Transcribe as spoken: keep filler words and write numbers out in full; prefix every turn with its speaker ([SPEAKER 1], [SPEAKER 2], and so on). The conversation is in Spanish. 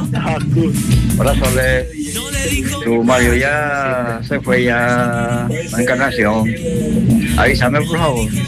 [SPEAKER 1] Hola, Sole. Tu Mario ya se fue ya a Encarnación. Avísame, por favor.